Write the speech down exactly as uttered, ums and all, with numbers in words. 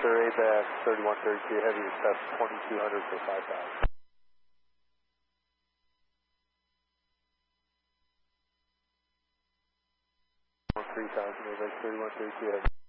Sir, A B A X thirty-one thirty-two Heavy, request twenty-two hundred for five thousand. three thousand, A B A X thirty-one thirty-two Heavy.